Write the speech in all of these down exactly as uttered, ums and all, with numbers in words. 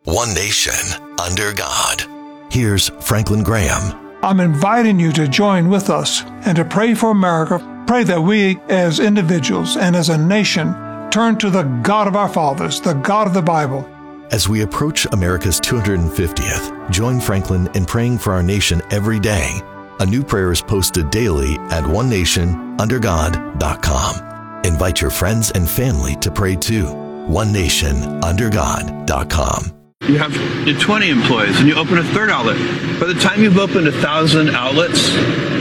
One nation under God. Here's Franklin Graham. I'm inviting you to join with us and to pray for America. Pray that we as individuals and as a nation turn to the God of our fathers, the God of the Bible. As we approach America's two hundred fiftieth, join Franklin in praying for our nation every day. A new prayer is posted daily at one nation under god dot com. Invite your friends and family to pray too. one nation under god dot com. You have twenty employees and you open a third outlet. By the time you've opened a thousand outlets,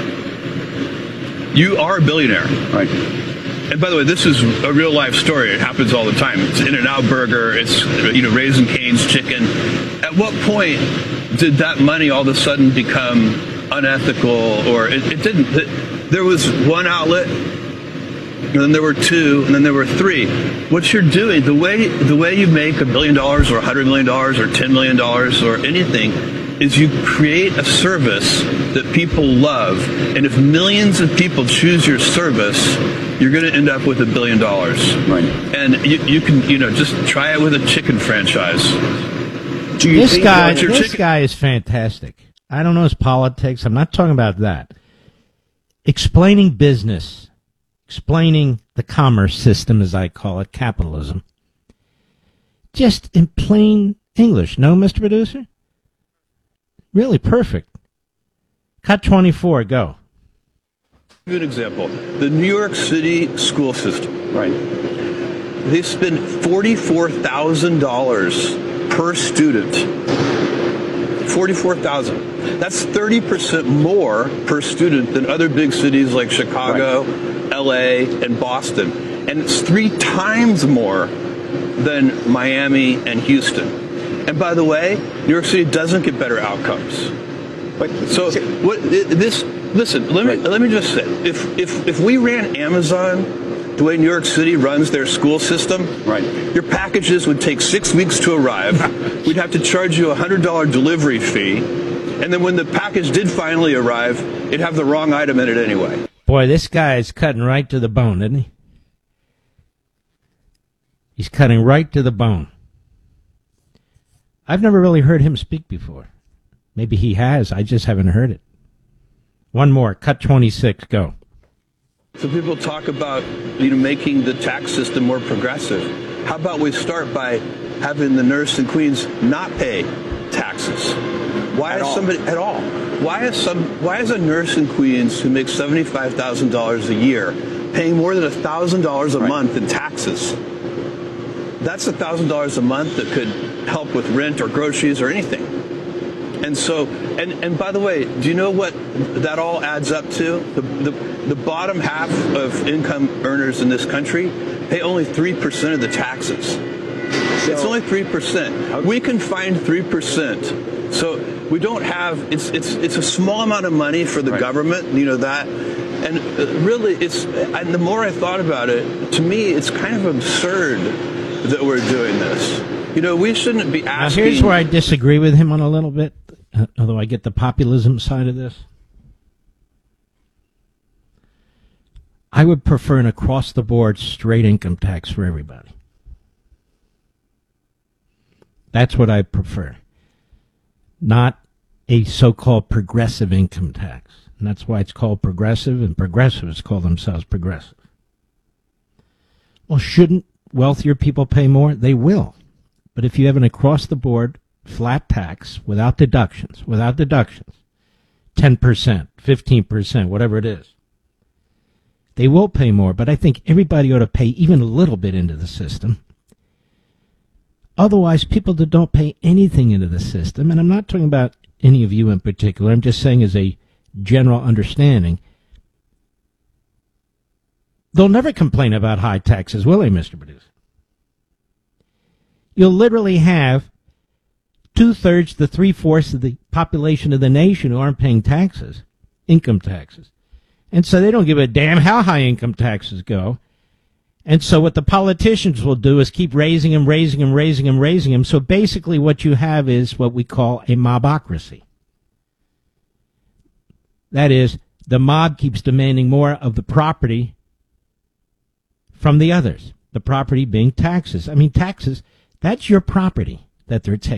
you are a billionaire. Right. And by the way, this is a real life story. It happens all the time. It's In-N-Out Burger. It's, you know, Raising Cane's Chicken. At what point did that money all of a sudden become unethical? Or it, it didn't. There was one outlet, and then there were two, and then there were three. What you're doing, the way the way you make a billion dollars or a hundred million dollars or ten million dollars or anything, is you create a service that people love. And if millions of people choose your service, you're going to end up with a billion dollars. Right. And you, you can, you know, just try it with a chicken franchise. Do you this think guy, your this chicken- guy is fantastic. I don't know his politics. I'm not talking about that. Explaining business, explaining the commerce system, as I call it, capitalism, just in plain English. No, Mister Producer? Really perfect. Cut twenty-four, go. Give you an example. The New York City school system. Right. They spend forty-four thousand dollars per student. forty-four thousand dollars. That's thirty percent more per student than other big cities like Chicago, right, L A, and Boston. And it's three times more than Miami and Houston. And by the way, New York City doesn't get better outcomes. But, so what this listen, let me right. let me just say, if if if we ran Amazon the way New York City runs their school system, right, your packages would take six weeks to arrive. We'd have to charge you a hundred dollar delivery fee, and then when the package did finally arrive, it'd have the wrong item in it anyway. Boy, this guy is cutting right to the bone, isn't he? He's cutting right to the bone. I've never really heard him speak before. Maybe he has. I just haven't heard it. One more. Cut twenty-six. Go. So people talk about, you know, making the tax system more progressive. How about we start by having the nurse in Queens not pay taxes? Why is somebody at all? Why is some? Why is a nurse in Queens who makes seventy-five thousand dollars a year paying more than a thousand dollars a month in taxes? That's a thousand dollars a month that could help with rent or groceries or anything. And so, and, and by the way, do you know what that all adds up to? The, the, the bottom half of income earners in this country pay only three percent of the taxes. So, it's only three percent. We can find three percent. So we don't have, it's, it's, it's a small amount of money for the right. government, you know that. And really, it's, and the more I thought about it, to me, it's kind of absurd that we're doing this. You know, we shouldn't be asking... Now, here's where I disagree with him on a little bit, uh, although I get the populism side of this. I would prefer an across-the-board straight income tax for everybody. That's what I prefer. Not a so-called progressive income tax. And that's why it's called progressive, and progressives call themselves progressive. Well, shouldn't wealthier people pay more? They will. But if you have an across-the-board flat tax without deductions, without deductions, ten percent, fifteen percent, whatever it is, they will pay more. But I think everybody ought to pay even a little bit into the system. Otherwise, people that don't pay anything into the system, and I'm not talking about any of you in particular, I'm just saying as a general understanding, they'll never complain about high taxes, will they, Mister Producer? You'll literally have two-thirds to three-fourths of the population of the nation who aren't paying taxes, income taxes. And so they don't give a damn how high income taxes go. And so what the politicians will do is keep raising them, raising them, raising them, raising them. So basically what you have is what we call a mobocracy. That is, the mob keeps demanding more of the property from the others, the property being taxes. I mean, taxes, that's your property that they're taking.